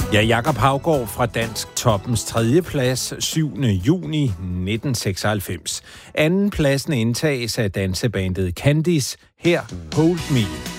Ja, Jakob Haugaard fra Dansk Toppens 3. plads 7. juni 1996. Anden pladsen indtages af dansebandet Candice, her Hold Me.